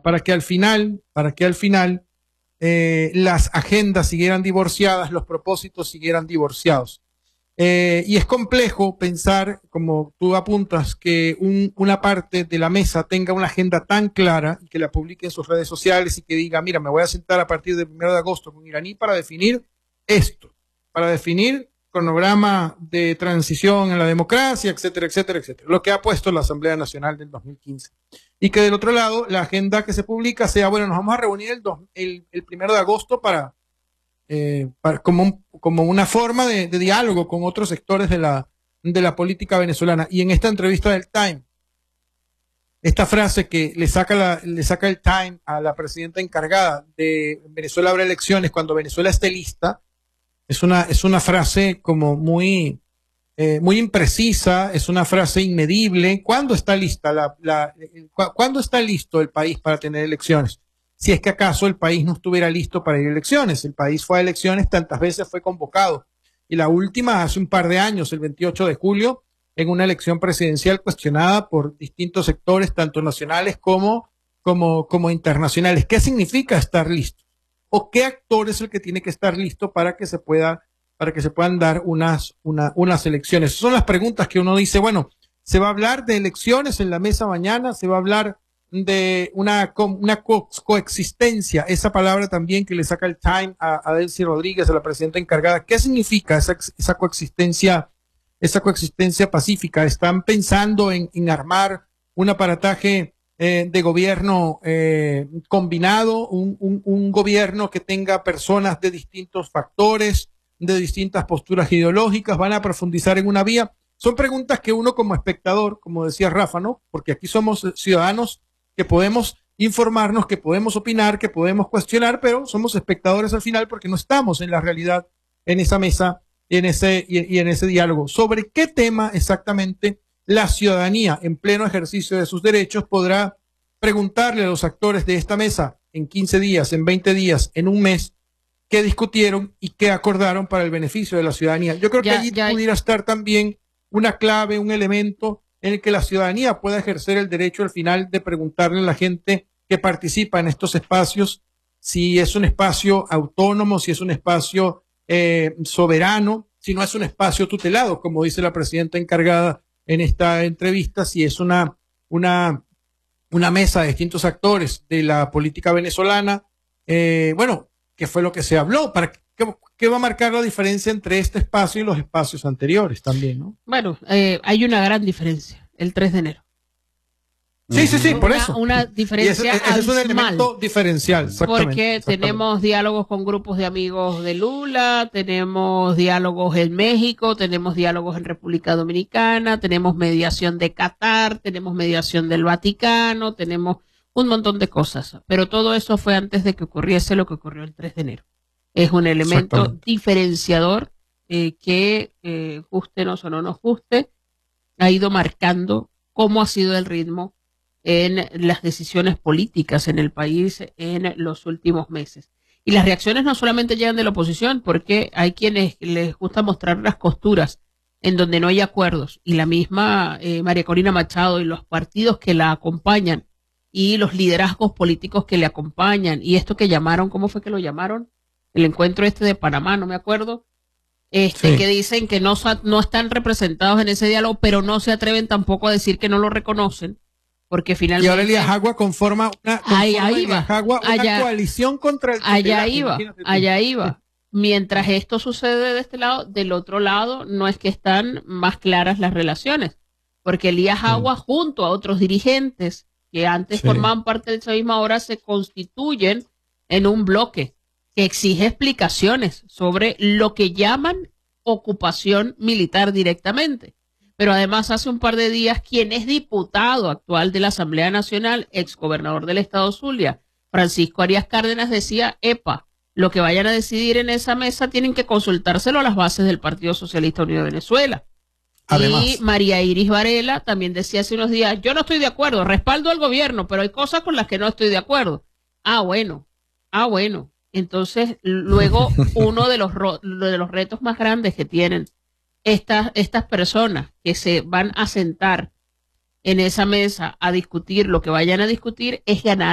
para que al final las agendas siguieran divorciadas, los propósitos siguieran divorciados. Y es complejo pensar, como tú apuntas, que una parte de la mesa tenga una agenda tan clara y que la publique en sus redes sociales y que diga, mira, me voy a sentar a partir del 1 de agosto con Iraní para definir esto, para definir cronograma de transición en la democracia, etcétera, etcétera, etcétera. Lo que ha puesto la Asamblea Nacional del 2015. Y que del otro lado, la agenda que se publica sea, bueno, nos vamos a reunir el 1 de agosto como una forma de diálogo con otros sectores de la política venezolana. Y en esta entrevista del Time, esta frase que le saca el Time a la presidenta encargada de Venezuela habrá elecciones cuando Venezuela esté lista, es una frase como muy imprecisa, es una frase inmedible. ¿Cuándo está lista cuándo está listo el país para tener elecciones? Si es que acaso el país no estuviera listo para ir a elecciones. El país fue a elecciones, tantas veces fue convocado. Y la última hace un par de años, el 28 de julio, en una elección presidencial cuestionada por distintos sectores, tanto nacionales como internacionales. ¿Qué significa estar listo? ¿O qué actor es el que tiene que estar listo para que se puedan dar unas elecciones? Esas son las preguntas que uno dice, bueno, ¿se va a hablar de elecciones en la mesa mañana? ¿Se va a hablar de una coexistencia? Esa palabra también que le saca el Time a Delcy Rodríguez, a la presidenta encargada. ¿Qué significa esa coexistencia pacífica? ¿Están pensando en armar un aparataje de gobierno combinado, un gobierno que tenga personas de distintos factores, de distintas posturas ideológicas? ¿Van a profundizar en una vía? Son preguntas que uno como espectador, como decía Rafa, ¿no? Porque aquí somos ciudadanos que podemos informarnos, que podemos opinar, que podemos cuestionar, pero somos espectadores al final porque no estamos en la realidad, en esa mesa y en ese diálogo. ¿Sobre qué tema exactamente la ciudadanía, en pleno ejercicio de sus derechos, podrá preguntarle a los actores de esta mesa en 15 días, en 20 días, en un mes, qué discutieron y qué acordaron para el beneficio de la ciudadanía? Yo creo que allí pudiera estar también una clave, un elemento en el que la ciudadanía pueda ejercer el derecho al final de preguntarle a la gente que participa en estos espacios si es un espacio autónomo, si es un espacio soberano, si no es un espacio tutelado, como dice la presidenta encargada en esta entrevista, si es una mesa de distintos actores de la política venezolana. Bueno, ¿qué fue lo que se habló? ¿Qué va a marcar la diferencia entre este espacio y los espacios anteriores también, ¿no? Bueno, hay una gran diferencia, el 3 de enero. Sí, por eso. Una diferencia ese es un elemento diferencial, porque tenemos diálogos con grupos de amigos de Lula, tenemos diálogos en México, tenemos diálogos en República Dominicana, tenemos mediación de Qatar, tenemos mediación del Vaticano, tenemos un montón de cosas. Pero todo eso fue antes de que ocurriese lo que ocurrió el 3 de enero. Es un elemento diferenciador que, gústenos o no nos guste, ha ido marcando cómo ha sido el ritmo en las decisiones políticas en el país en los últimos meses. Y las reacciones no solamente llegan de la oposición, porque hay quienes les gusta mostrar las costuras en donde no hay acuerdos. Y la misma María Corina Machado y los partidos que la acompañan y los liderazgos políticos que le acompañan. Y esto que llamaron, ¿cómo fue que lo llamaron? El encuentro de Panamá, no me acuerdo. Sí. Que dicen que no están representados en ese diálogo, pero no se atreven tampoco a decir que no lo reconocen. Porque finalmente. Y ahora el Iajagua conforma una coalición contra el tutelaje. Allá iba. Mientras esto sucede de este lado, del otro lado no es que están más claras las relaciones. Porque el Iajagua junto a otros dirigentes que antes formaban parte del chavismo ahora se constituyen en un bloque que exige explicaciones sobre lo que llaman ocupación militar directamente. Pero además hace un par de días quien es diputado actual de la Asamblea Nacional, exgobernador del estado Zulia, Francisco Arias Cárdenas, decía, lo que vayan a decidir en esa mesa tienen que consultárselo a las bases del Partido Socialista Unido de Venezuela. Además, y María Iris Varela también decía hace unos días, yo no estoy de acuerdo, respaldo al gobierno, pero hay cosas con las que no estoy de acuerdo. Bueno. Entonces, luego uno de los retos más grandes que tienen estas personas que se van a sentar en esa mesa a discutir lo que vayan a discutir es ganar